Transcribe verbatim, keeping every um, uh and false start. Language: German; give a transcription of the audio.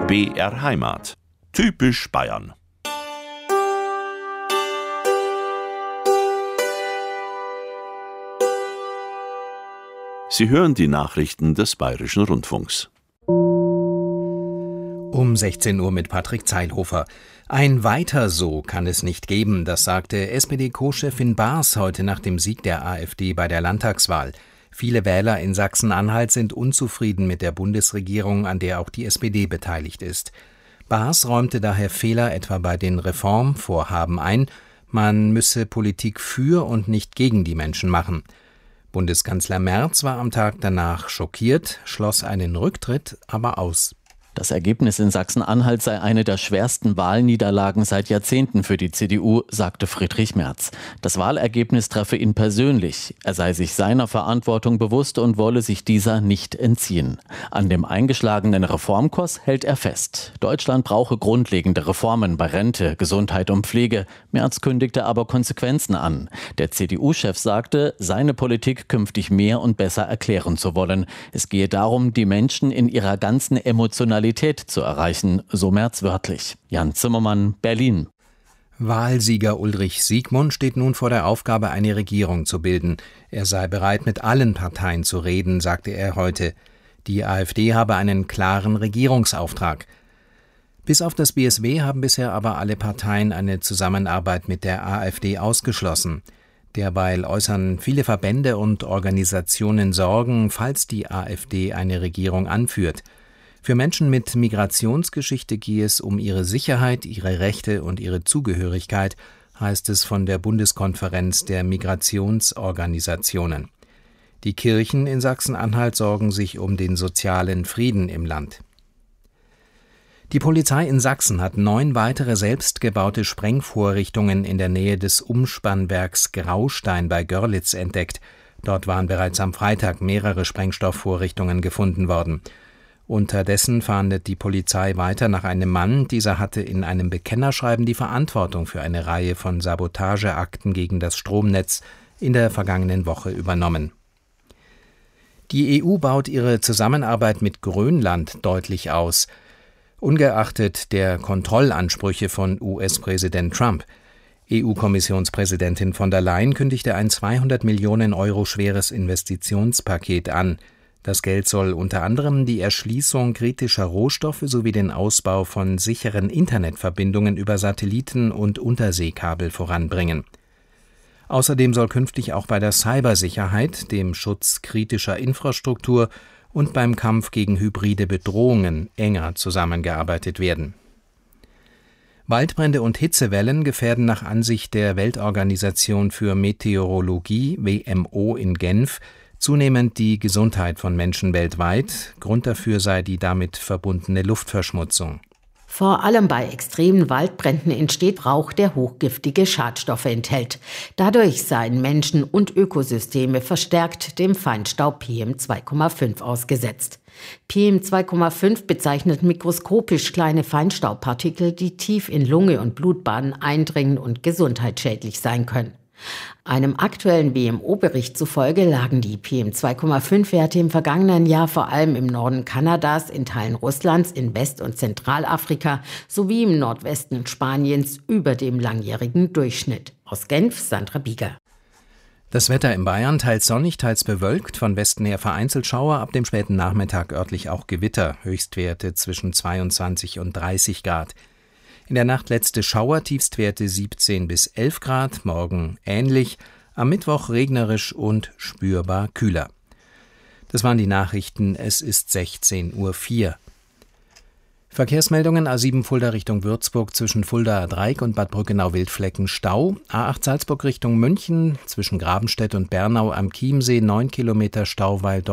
B R Heimat. Typisch Bayern. Sie hören die Nachrichten des Bayerischen Rundfunks. Um sechzehn Uhr mit Patrick Zeilhofer. Ein Weiter so kann es nicht geben, das sagte S P D-Co-Chefin Baas heute nach dem Sieg der AfD bei der Landtagswahl. Viele Wähler in Sachsen-Anhalt sind unzufrieden mit der Bundesregierung, an der auch die S P D beteiligt ist. Baas räumte daher Fehler etwa bei den Reformvorhaben ein. Man müsse Politik für und nicht gegen die Menschen machen. Bundeskanzler Merz war am Tag danach schockiert, schloss einen Rücktritt aber aus. Das Ergebnis in Sachsen-Anhalt sei eine der schwersten Wahlniederlagen seit Jahrzehnten für die C D U, sagte Friedrich Merz. Das Wahlergebnis treffe ihn persönlich. Er sei sich seiner Verantwortung bewusst und wolle sich dieser nicht entziehen. An dem eingeschlagenen Reformkurs hält er fest. Deutschland brauche grundlegende Reformen bei Rente, Gesundheit und Pflege. Merz kündigte aber Konsequenzen an. Der C D U-Chef sagte, seine Politik künftig mehr und besser erklären zu wollen. Es gehe darum, die Menschen in ihrer ganzen Emotionalität zu erreichen, so Merz wörtlich. Jan Zimmermann, Berlin. Wahlsieger Ulrich Siegmund steht nun vor der Aufgabe, eine Regierung zu bilden. Er sei bereit, mit allen Parteien zu reden, sagte er heute. Die AfD habe einen klaren Regierungsauftrag. Bis auf das B S W haben bisher aber alle Parteien eine Zusammenarbeit mit der AfD ausgeschlossen. Derweil äußern viele Verbände und Organisationen Sorgen, falls die AfD eine Regierung anführt. Für Menschen mit Migrationsgeschichte gehe es um ihre Sicherheit, ihre Rechte und ihre Zugehörigkeit, heißt es von der Bundeskonferenz der Migrationsorganisationen. Die Kirchen in Sachsen-Anhalt sorgen sich um den sozialen Frieden im Land. Die Polizei in Sachsen hat neun weitere selbstgebaute Sprengvorrichtungen in der Nähe des Umspannwerks Graustein bei Görlitz entdeckt. Dort waren bereits am Freitag mehrere Sprengstoffvorrichtungen gefunden worden. Unterdessen fahndet die Polizei weiter nach einem Mann. Dieser hatte in einem Bekennerschreiben die Verantwortung für eine Reihe von Sabotageakten gegen das Stromnetz in der vergangenen Woche übernommen. Die E U baut ihre Zusammenarbeit mit Grönland deutlich aus, ungeachtet der Kontrollansprüche von U S-Präsident Trump. E U-Kommissionspräsidentin von der Leyen kündigte ein zweihundert Millionen Euro schweres Investitionspaket an. Das Geld soll unter anderem die Erschließung kritischer Rohstoffe sowie den Ausbau von sicheren Internetverbindungen über Satelliten und Unterseekabel voranbringen. Außerdem soll künftig auch bei der Cybersicherheit, dem Schutz kritischer Infrastruktur und beim Kampf gegen hybride Bedrohungen enger zusammengearbeitet werden. Waldbrände und Hitzewellen gefährden nach Ansicht der Weltorganisation für Meteorologie W M O in Genf zunehmend die Gesundheit von Menschen weltweit. Grund dafür sei die damit verbundene Luftverschmutzung. Vor allem bei extremen Waldbränden entsteht Rauch, der hochgiftige Schadstoffe enthält. Dadurch seien Menschen und Ökosysteme verstärkt dem Feinstaub P M zwei Komma fünf ausgesetzt. P M zwei Komma fünf bezeichnet mikroskopisch kleine Feinstaubpartikel, die tief in Lunge und Blutbahnen eindringen und gesundheitsschädlich sein können. Einem aktuellen W M O-Bericht zufolge lagen die P M zwei Komma fünf Werte im vergangenen Jahr vor allem im Norden Kanadas, in Teilen Russlands, in West- und Zentralafrika sowie im Nordwesten Spaniens über dem langjährigen Durchschnitt. Aus Genf, Sandra Bieger. Das Wetter in Bayern teils sonnig, teils bewölkt, von Westen her vereinzelt Schauer, ab dem späten Nachmittag örtlich auch Gewitter, Höchstwerte zwischen zweiundzwanzig und dreißig Grad. In der Nacht letzte Schauer, Tiefstwerte siebzehn bis elf Grad, morgen ähnlich, am Mittwoch regnerisch und spürbar kühler. Das waren die Nachrichten, es ist sechzehn Uhr vier. Verkehrsmeldungen: A sieben Fulda Richtung Würzburg zwischen Fuldaer Dreieck und Bad Brückenau-Wildflecken Stau, A acht Salzburg Richtung München zwischen Grabenstedt und Bernau am Chiemsee neun Kilometer Stau, weil dort